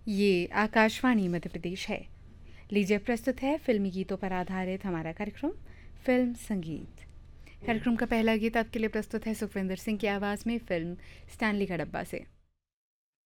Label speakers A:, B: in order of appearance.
A: ये आकाशवाणी मध्य प्रदेश है। लीजिए प्रस्तुत है फिल्मी गीतों पर आधारित हमारा कार्यक्रम फिल्म संगीत। कार्यक्रम का पहला गीत आपके लिए प्रस्तुत है सुखविंदर सिंह की आवाज़ में फिल्म स्टैनली का डब्बा से।